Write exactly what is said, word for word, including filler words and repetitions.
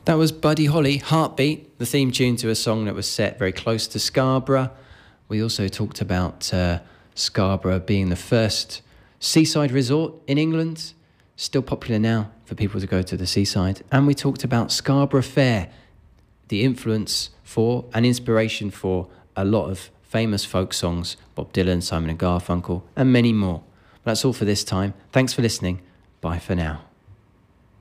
That was Buddy Holly, Heartbeat, the theme tune to a song that was set very close to Scarborough. We also talked about uh, Scarborough being the first seaside resort in England, still popular now for people to go to the seaside. And we talked about Scarborough Fair, the influence for and inspiration for a lot of famous folk songs, Bob Dylan, Simon and Garfunkel, and many more. That's all for this time. Thanks for listening. Bye for now.